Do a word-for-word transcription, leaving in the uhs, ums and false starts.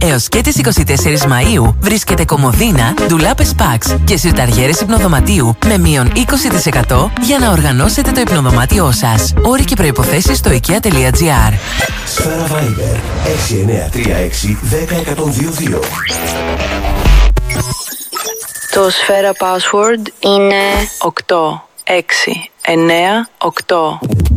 Έως και τις εικοστή τέταρτη Μαΐου βρίσκεται κομμωδίνα, ντουλάπες Pax και συρταριέρες υπνοδωματίου με μείον είκοσι τοις εκατό για να οργανώσετε το υπνοδωμάτιό σας. Όροι και προϋποθέσεις στο ikea.gr. Σφαίρα Viber έξι εννιά τρία έξι ένα μηδέν ένα μηδέν δύο δύο. Το Σφαίρα password είναι οκτώ έξι εννιά οκτώ.